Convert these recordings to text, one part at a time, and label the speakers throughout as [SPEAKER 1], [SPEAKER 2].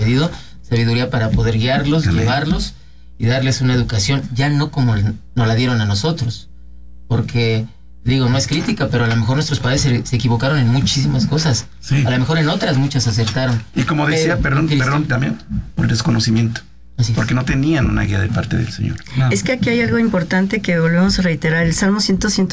[SPEAKER 1] pedido, sabiduría para poder guiarlos,
[SPEAKER 2] Amén.
[SPEAKER 1] llevarlos y darles una educación, ya no como nos la dieron a nosotros. Porque, digo, no es crítica, pero a lo mejor nuestros padres se equivocaron en muchísimas cosas.
[SPEAKER 2] Sí.
[SPEAKER 1] A lo mejor en otras muchas acertaron.
[SPEAKER 2] Y como decía, perdón, también, por desconocimiento.
[SPEAKER 1] Así es.
[SPEAKER 2] Porque no tenían una guía de parte del Señor. Claro.
[SPEAKER 3] Es que aquí hay algo importante que volvemos a reiterar. El Salmo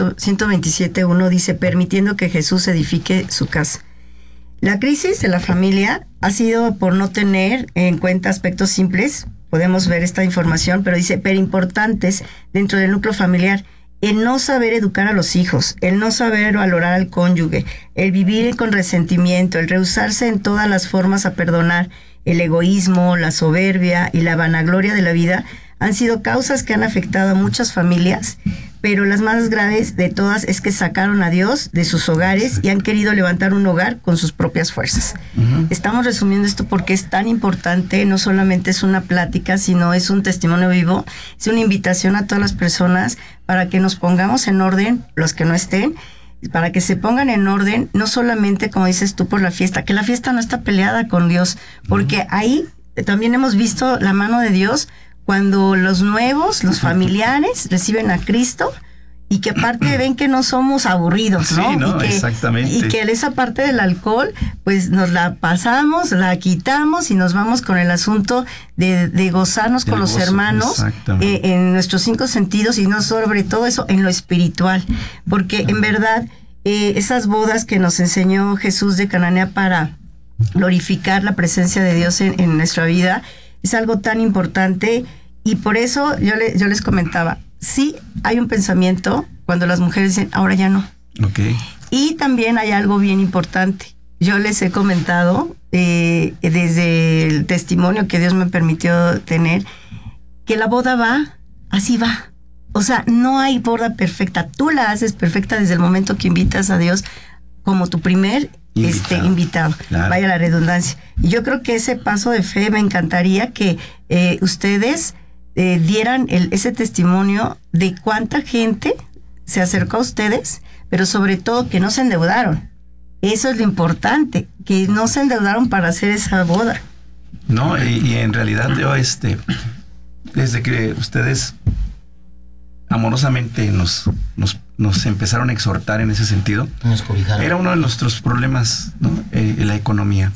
[SPEAKER 3] 127.1 dice, permitiendo que Jesús edifique su casa. La crisis de la familia ha sido por no tener en cuenta aspectos simples, podemos ver esta información, pero dice, pero importantes dentro del núcleo familiar. El no saber educar a los hijos, el no saber valorar al cónyuge, el vivir con resentimiento, el rehusarse en todas las formas a perdonar, el egoísmo, la soberbia y la vanagloria de la vida han sido causas que han afectado a muchas familias, pero las más graves de todas es que sacaron a Dios de sus hogares y han querido levantar un hogar con sus propias fuerzas. Estamos resumiendo esto porque es tan importante, no solamente es una plática, sino es un testimonio vivo, es una invitación a todas las personas para que nos pongamos en orden, los que no estén, para que se pongan en orden, no solamente, como dices tú, por la fiesta, que la fiesta no está peleada con Dios, porque ahí también hemos visto la mano de Dios cuando los nuevos, los familiares, reciben a Cristo y que aparte ven que no somos aburridos, ¿no?
[SPEAKER 2] Sí, ¿no?
[SPEAKER 3] Exactamente. Y que esa parte del alcohol, pues nos la pasamos, la quitamos y nos vamos con el asunto de gozarnos con los hermanos en nuestros 5 sentidos y no sobre todo eso en lo espiritual. Porque en verdad, esas bodas que nos enseñó Jesús de Cananea para glorificar la presencia de Dios en nuestra vida, es algo tan importante y por eso yo les comentaba, sí hay un pensamiento cuando las mujeres dicen, ahora ya no.
[SPEAKER 2] Okay.
[SPEAKER 3] Y también hay algo bien importante. Yo les he comentado desde el testimonio que Dios me permitió tener, que la boda va, así va. O sea, no hay boda perfecta. Tú la haces perfecta desde el momento que invitas a Dios como tu primer invitado. Claro. Vaya la redundancia. Y yo creo que ese paso de fe me encantaría que ustedes dieran ese testimonio de cuánta gente se acercó a ustedes, pero sobre todo que no se endeudaron. Eso es lo importante, que no se endeudaron para hacer esa boda.
[SPEAKER 2] No, y en realidad yo desde que ustedes amorosamente nos empezaron a exhortar en ese sentido,
[SPEAKER 1] nos cobijaron.
[SPEAKER 2] Era uno de nuestros problemas, ¿no? La economía.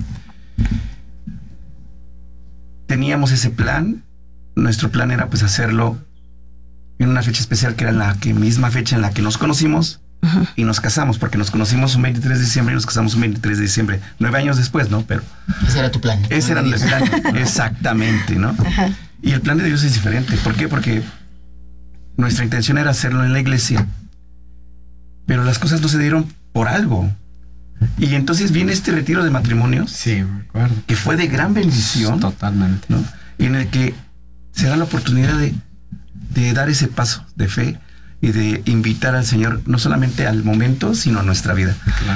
[SPEAKER 2] Teníamos ese plan. Nuestro plan era pues hacerlo en una fecha especial que era la misma fecha en la que nos conocimos y nos casamos, porque nos conocimos un 23 de diciembre y nos casamos un 23 de diciembre, 9 años después, ¿no? Pero
[SPEAKER 1] ese era tu plan.
[SPEAKER 2] Ese era el plan, exactamente, ¿no? Ajá. Y el plan de Dios es diferente. ¿Por qué? Porque nuestra intención era hacerlo en la iglesia, pero las cosas no se dieron por algo. Y entonces viene este retiro de matrimonios,
[SPEAKER 4] sí, me acuerdo,
[SPEAKER 2] que fue de gran bendición,
[SPEAKER 4] totalmente,
[SPEAKER 2] ¿no? Y en el que se da la oportunidad de dar ese paso de fe y de invitar al Señor no solamente al momento, sino a nuestra vida.
[SPEAKER 4] Claro.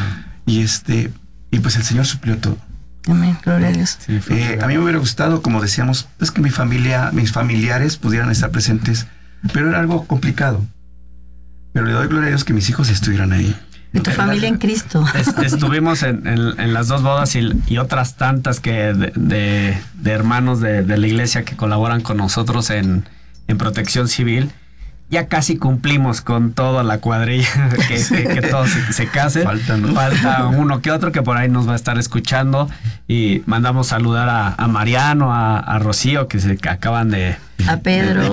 [SPEAKER 2] Y pues el Señor suplió todo.
[SPEAKER 3] Amén, gloria a Dios.
[SPEAKER 2] Sí, a mí me hubiera gustado, como decíamos, pues que mis familiares pudieran estar presentes, pero era algo complicado. Pero le doy gloria a Dios que mis hijos estuvieran ahí.
[SPEAKER 3] Y tu familia en Cristo.
[SPEAKER 4] Estuvimos en las 2 bodas y otras tantas que de hermanos de la iglesia que colaboran con nosotros en Protección Civil. Ya casi cumplimos con toda la cuadrilla que todos se casen.
[SPEAKER 2] Falta, ¿no?
[SPEAKER 4] Falta uno que otro que por ahí nos va a estar escuchando. Y mandamos saludar a Mariano, a Rocío, que se acaban de...
[SPEAKER 3] A Pedro.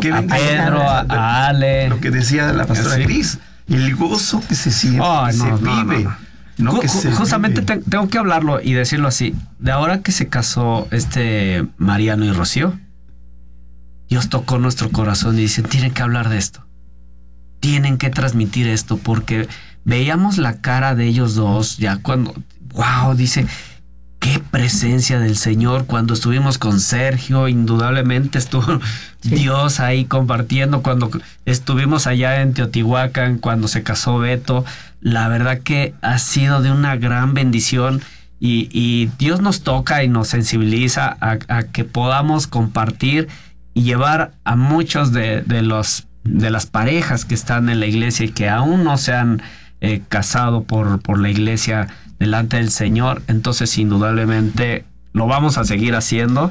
[SPEAKER 4] A Ale.
[SPEAKER 2] Lo que decía la pastora Gris. El gozo que se siente, vive.
[SPEAKER 4] Justamente tengo que hablarlo y decirlo así. De ahora que se casó Mariano y Rocío, Dios tocó nuestro corazón y dice, tienen que hablar de esto. Tienen que transmitir esto, porque veíamos la cara de ellos dos ya cuando, wow, dice, qué presencia del Señor. Cuando estuvimos con Sergio, indudablemente estuvo Dios ahí compartiendo. Cuando estuvimos allá en Teotihuacán, cuando se casó Beto, la verdad que ha sido de una gran bendición y Dios nos toca y nos sensibiliza a que podamos compartir y llevar a muchos de las parejas que están en la iglesia y que aún no se han casado por la iglesia delante del Señor. Entonces indudablemente lo vamos a seguir haciendo